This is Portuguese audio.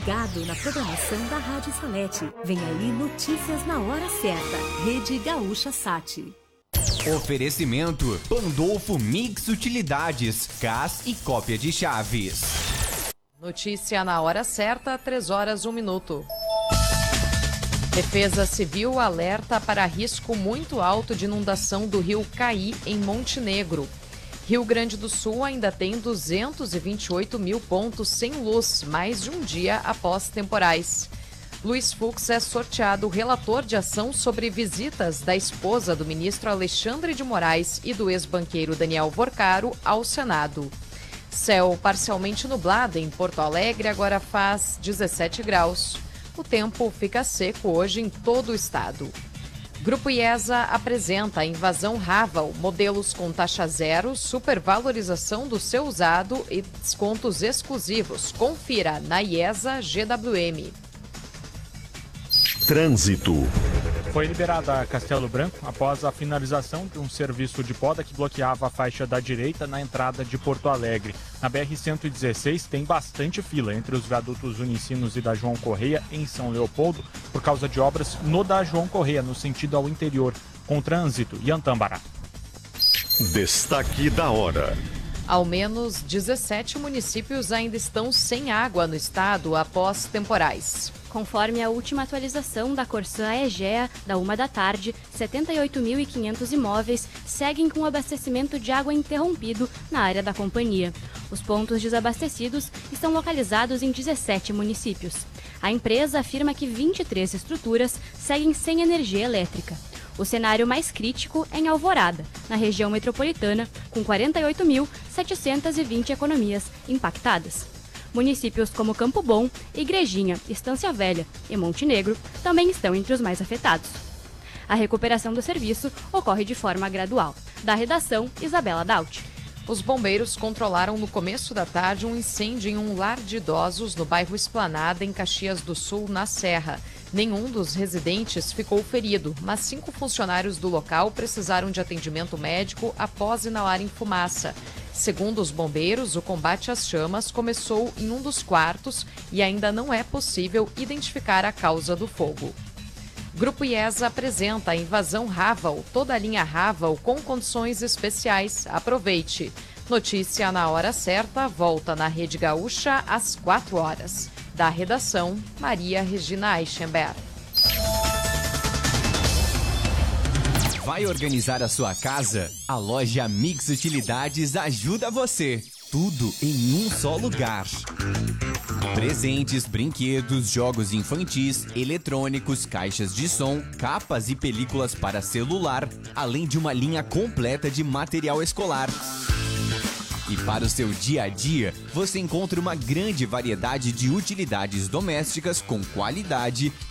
ligado na programação da Rádio Salete. Vem aí notícias na hora certa. Rede Gaúcha Sat. Oferecimento Pandolfo Mix Utilidades, gás e cópia de chaves. Notícia na hora certa, 3h01. Defesa Civil alerta para risco muito alto de inundação do rio Caí, em Montenegro. Rio Grande do Sul ainda tem 228 mil pontos sem luz, mais de um dia após temporais. Luiz Fux é sorteado relator de ação sobre visitas da esposa do ministro Alexandre de Moraes e do ex-banqueiro Daniel Vorcaro ao Senado. Céu parcialmente nublado em Porto Alegre, agora faz 17 graus. O tempo fica seco hoje em todo o estado. Grupo IESA apresenta a invasão Raval, modelos com taxa zero, supervalorização do seu usado e descontos exclusivos. Confira na IESA GWM. Trânsito. Foi liberada a Castelo Branco após a finalização de um serviço de poda que bloqueava a faixa da direita na entrada de Porto Alegre. Na BR-116 tem bastante fila entre os viadutos Unicinos e da João Correia em São Leopoldo por causa de obras no da João Correia, no sentido ao interior, com trânsito e Antambará. Destaque da hora. Ao menos 17 municípios ainda estão sem água no estado após temporais. Conforme a última atualização da Corsã Egea, da 13h, 78.500 imóveis seguem com o abastecimento de água interrompido na área da companhia. Os pontos desabastecidos estão localizados em 17 municípios. A empresa afirma que 23 estruturas seguem sem energia elétrica. O cenário mais crítico é em Alvorada, na região metropolitana, com 48.720 economias impactadas. Municípios como Campo Bom, Igrejinha, Estância Velha e Montenegro também estão entre os mais afetados. A recuperação do serviço ocorre de forma gradual. Da redação, Isabela Daut. Os bombeiros controlaram no começo da tarde um incêndio em um lar de idosos no bairro Esplanada, em Caxias do Sul, na Serra. Nenhum dos residentes ficou ferido, mas 5 funcionários do local precisaram de atendimento médico após inalarem fumaça. Segundo os bombeiros, o combate às chamas começou em um dos quartos e ainda não é possível identificar a causa do fogo. Grupo IESA apresenta a invasão Raval, toda a linha Raval com condições especiais. Aproveite. Notícia na hora certa, volta na Rede Gaúcha às 4h. Da redação, Maria Regina Eichenberg. Vai organizar a sua casa? A loja Mix Utilidades ajuda você. Tudo em um só lugar. Presentes, brinquedos, jogos infantis, eletrônicos, caixas de som, capas e películas para celular, além de uma linha completa de material escolar. E para o seu dia a dia, você encontra uma grande variedade de utilidades domésticas com qualidade